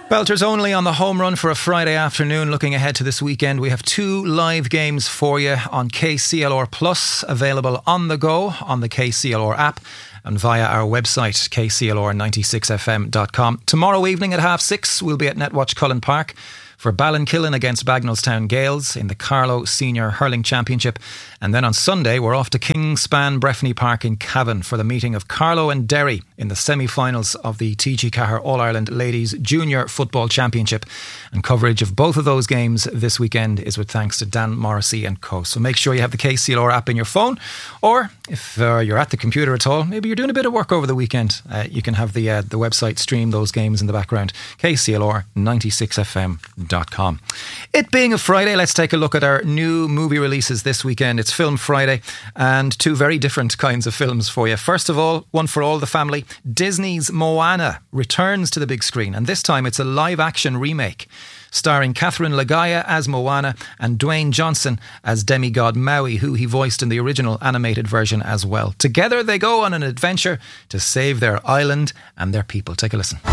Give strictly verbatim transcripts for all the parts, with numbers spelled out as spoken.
Belters only on the home run for a Friday afternoon. Looking ahead to this weekend, we have two live games for you on K C L R Plus, available on the go on the K C L R app and via our website, k c l r ninety-six f m dot com. Tomorrow evening at half six, we'll be at Netwatch Cullen Park for Ballinkillen against Bagnallstown Gales in the Carlow Senior Hurling Championship. And then on Sunday, we're off to Kingspan Breffni Park in Cavan for the meeting of Carlow and Derry in the semi-finals of the T G Cahir All-Ireland Ladies Junior Football Championship. And coverage of both of those games this weekend is with thanks to Dan Morrissey and co. So make sure you have the K C L R app in your phone, or if uh, you're at the computer at all, maybe you're doing a bit of work over the weekend, uh, you can have the uh, the website stream those games in the background. K C L R ninety-six f m dot com. It being a Friday, let's take a look at our new movie releases this weekend. It's Film Friday, and two very different kinds of films for you. First of all, one for all the family. Disney's Moana returns to the big screen, and this time it's a live-action remake starring Catherine Lagaya as Moana and Dwayne Johnson as demigod Maui, who he voiced in the original animated version as well. Together they go on an adventure to save their island and their people. Take a listen.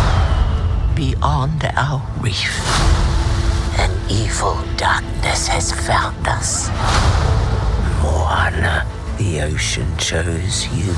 Beyond our reef, an evil darkness has found us. Moana, the ocean chose you.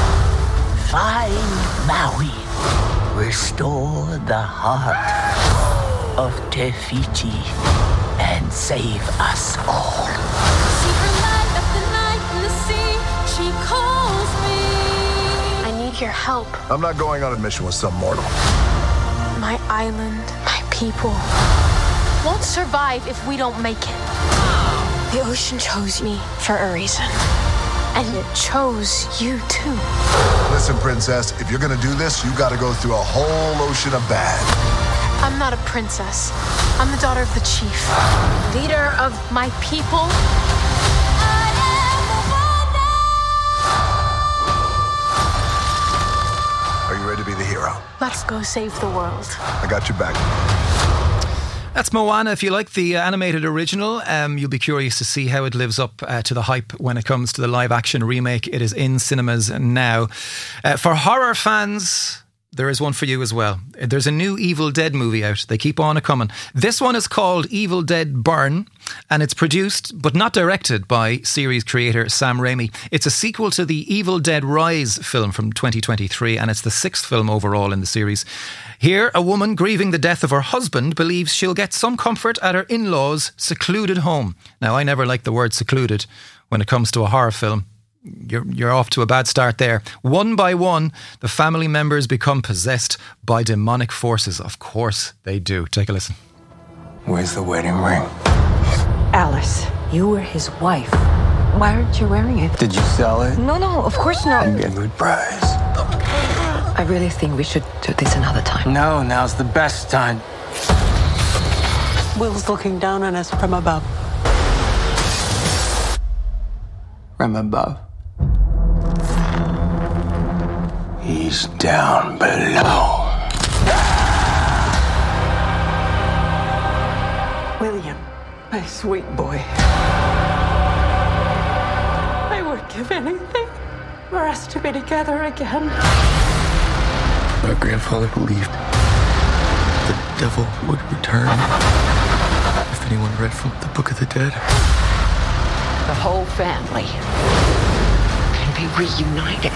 Find Maui. Restore the heart of Te Fiti and save us all. See her light up the night in the sea. She calls me. I need your help. I'm not going on a mission with some mortal. My island, my people won't survive if we don't make it. The ocean chose me for a reason. And it chose you too. Listen, princess, if you're gonna do this, you gotta go through a whole ocean of bad. I'm not a princess. I'm the daughter of the chief, leader of my people. I am Are you ready to be the hero? Let's go save the world. I got your back. That's Moana. If you like the uh, animated original, um, you'll be curious to see how it lives up uh, to the hype when it comes to the live action remake. It is in cinemas now. Uh, for horror fans, there is one for you as well. There's a new Evil Dead movie out. They keep on a coming. This one is called Evil Dead Burn, and it's produced but not directed by series creator Sam Raimi. It's a sequel to the Evil Dead Rise film from twenty twenty-three, and it's the sixth film overall in the series. Here, a woman grieving the death of her husband believes she'll get some comfort at her in-laws' secluded home. Now, I never like the word secluded when it comes to a horror film. You're, you're off to a bad start there. One by one, the family members become possessed by demonic forces. Of course they do. Take a listen. Where's the wedding ring? Alice, you were his wife. Why aren't you wearing it? Did you sell it? No, no, of course not. And get a good price. I really think we should do this another time. No, now's the best time. Will's looking down on us from above. From above. He's down below. William, my sweet boy. I would give anything for us to be together again. My grandfather believed the devil would return if anyone read from the Book of the Dead. The whole family can be reunited.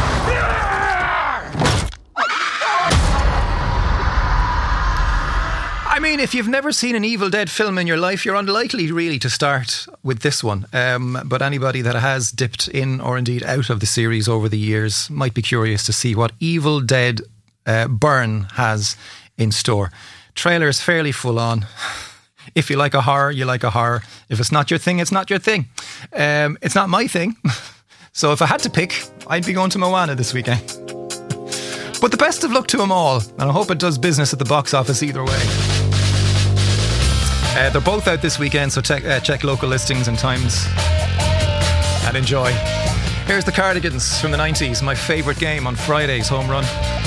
I mean, if you've never seen an Evil Dead film in your life, you're unlikely really to start with this one. Um, but anybody that has dipped in or indeed out of the series over the years might be curious to see what Evil Dead uh, Burn has in store. Trailer is fairly full on. If you like a horror, you like a horror. If it's not your thing, it's not your thing. Um, it's not my thing. So if I had to pick, I'd be going to Moana this weekend. But the best of luck to them all, and I hope it does business at the box office either way. Uh, they're both out this weekend, so te- uh, check local listings and times and enjoy. Here's the Cardigans from the nineties, my favourite game on Friday's Home Run.